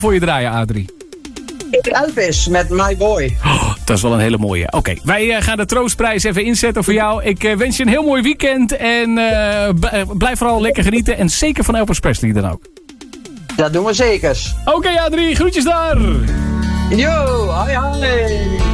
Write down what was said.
voor je draaien, Adrie? Elvis met My Boy. Oh, dat is wel een hele mooie. Oké, wij gaan de troostprijs even inzetten voor jou. Ik wens je een heel mooi weekend. En blijf vooral lekker genieten. En zeker van Elvis Presley dan ook. Dat doen we zeker. Oké, Adrie, groetjes daar. Yo, hoi hoi.